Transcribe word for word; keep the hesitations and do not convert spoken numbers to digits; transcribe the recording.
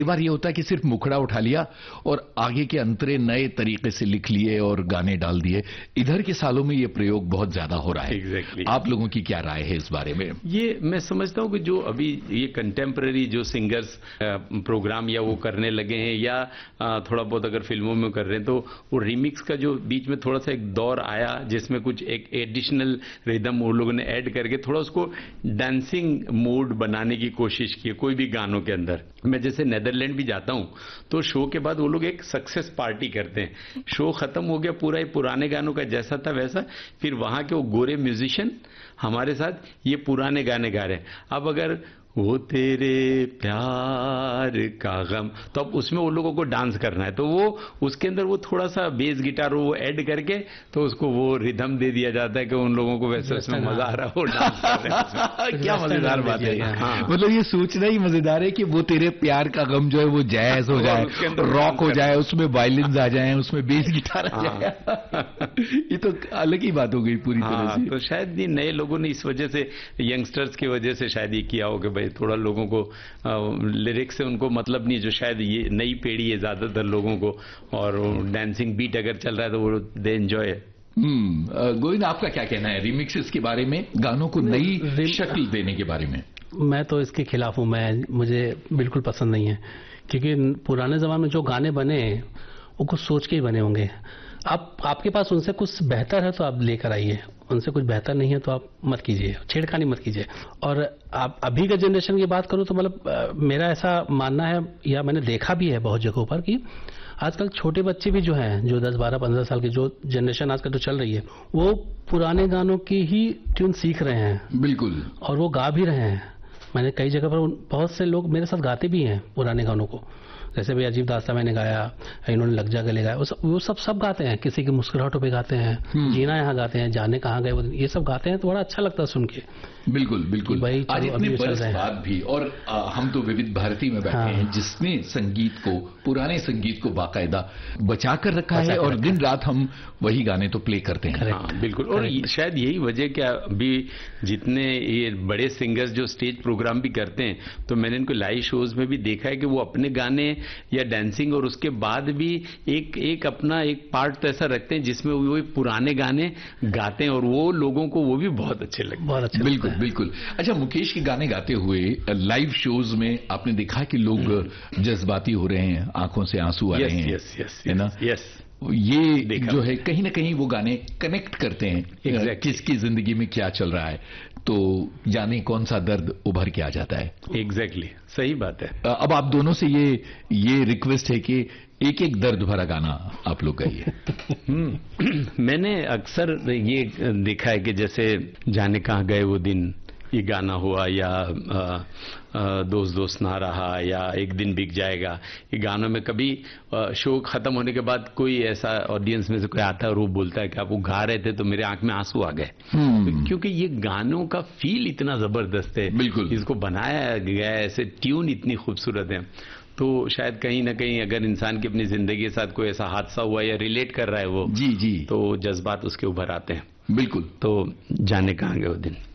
कई बार ये होता है कि सिर्फ मुखड़ा उठा लिया और आगे के अंतरे नए तरीके से लिख लिए और गाने डाल दिए। इधर के सालों में ये प्रयोग बहुत ज्यादा हो रहा है। Exactly. आप लोगों की क्या राय है इस बारे में? ये मैं समझता हूं कि जो अभी ये कंटेम्पररी जो सिंगर्स प्रोग्राम या वो करने लगे हैं या थोड़ा बहुत अगर फिल्मों में कर रहे हैं, तो वो रिमिक्स का जो बीच में थोड़ा सा एक दौर आया जिसमें कुछ एक एडिशनल रिदम वो लोगों ने ऐड करके थोड़ा उसको डांसिंग मोड बनाने की कोशिश की कोई भी गानों के अंदर। मैं जैसे नेदरलैंड भी जाता हूं तो शो के बाद वो लोग एक सक्सेस पार्टी करते हैं। शो खत्म हो गया, पूरा ही पुराने गानों का जैसा था वैसा, फिर वहां के वो गोरे म्यूजिशियन हमारे साथ ये पुराने गाने गा रहे हैं। अब अगर वो तेरे प्यार का गम, तो अब उसमें वो लोगों को डांस करना है, तो वो उसके अंदर वो थोड़ा सा बेस गिटार वो ऐड करके तो उसको वो रिदम दे दिया जाता है कि उन लोगों को वैसे उसमें मजा आ रहा हो डांस कर रहे हैं। क्या मजेदार बात है। हाँ। मतलब ये सोचना ही मजेदार है कि वो तेरे प्यार का गम जो है वो जैज हो जाए, रॉक हो जाए, उसमें वायलिन्स आ जाए, उसमें बेस गिटार आ जाए। ये तो अलग ही बात हो गई पूरी तरह से। तो शायद ये नए लोगों ने इस वजह से, यंगस्टर्स की वजह से शायद ये किया हो कि थोड़ा लोगों को लिरिक्स से उनको मतलब नहीं, जो शायद ये नई पीढ़ी है ज्यादातर लोगों को, और डांसिंग बीट अगर चल रहा है तो वो दे एंजॉय। हम्म गोविंद, आपका क्या कहना है रिमिक्सेस के बारे में, गानों को नई शक्ल देने के बारे में? मैं तो इसके खिलाफ हूं। मैं मुझे बिल्कुल पसंद नहीं है, क्योंकि पुराने जमाने में जो गाने बने वो कुछ सोच के ही बने होंगे। आप आपके पास उनसे कुछ बेहतर है तो आप लेकर आइए, उनसे कुछ बेहतर नहीं है तो आप मत कीजिए, छेड़खानी मत कीजिए। और आप अभी का जनरेशन की बात करूं तो मतलब मेरा ऐसा मानना है, या मैंने देखा भी है बहुत जगहों पर, कि आजकल छोटे बच्चे भी जो हैं, जो दस बारह पंद्रह साल की जो जनरेशन आजकल जो चल रही है, वो पुराने गानों की ही ट्यून सीख रहे हैं। बिल्कुल। और वो गा भी रहे हैं। मैंने कई जगह पर बहुत से लोग मेरे साथ गाते भी हैं पुराने गानों को, जैसे भी अजीब दास्ता मैंने गाया, इन्होंने लग जा गले गाया, वो सब वो सब सब गाते हैं। किसी की मुस्कुराहटों पे गाते हैं, जीना यहाँ गाते हैं, जाने कहाँ गए वो, ये सब गाते हैं तो बड़ा अच्छा लगता है सुन के। बिल्कुल बिल्कुल। भाई आज इतने बरस बाद भी, और आ, हम तो विविध भारती में बैठे हाँ। हैं जिसने संगीत को, पुराने संगीत को बाकायदा बचा कर रखा है, और दिन रात हम वही गाने तो प्ले करते हैं। हाँ, बिल्कुल। और शायद यही वजह क्या, अभी जितने ये बड़े सिंगर्स जो स्टेज प्रोग्राम भी करते हैं, तो मैंने इनको लाइव शोज में भी देखा है कि वो अपने गाने या डांसिंग और उसके बाद भी एक एक अपना एक पार्ट तो ऐसा रखते हैं जिसमें वो पुराने गाने गाते हैं, और वो लोगों को वो भी बहुत अच्छे लगते हैं। बहुत अच्छे। बिल्कुल बिल्कुल। अच्छा, मुकेश के गाने गाते हुए लाइव शोज में आपने देखा कि लोग जज्बाती हो रहे हैं, आंखों से आंसू आ रहे हैं, यस यस है ना? यस, ये जो है कहीं ना कहीं वो गाने कनेक्ट करते हैं exactly. किसकी जिंदगी में क्या चल रहा है, तो जाने कौन सा दर्द उभर के आ जाता है। Exactly exactly. सही बात है। अब आप दोनों से ये ये रिक्वेस्ट है कि एक एक दर्द भरा गाना आप लोग गाइए। मैंने अक्सर ये देखा है कि जैसे जाने कहाँ गए वो दिन ये गाना हुआ, या आ, आ, दोस्त दोस्त ना रहा, या एक दिन बिक जाएगा, ये गानों में कभी शो खत्म होने के बाद कोई ऐसा ऑडियंस में से कोई आता है और वो बोलता है कि आप वो गा रहे थे तो मेरे आंख में आंसू आ गए, क्योंकि ये गानों का फील इतना जबरदस्त है। बिल्कुल। इसको बनाया गया है ऐसे, ट्यून इतनी खूबसूरत है, तो शायद कहीं ना कहीं अगर इंसान की अपनी जिंदगी के साथ कोई ऐसा हादसा हुआ या रिलेट कर रहा है वो, जी जी, तो जज्बात उसके उभर आते हैं। बिल्कुल। तो जाने कहाँ गए वो दिन।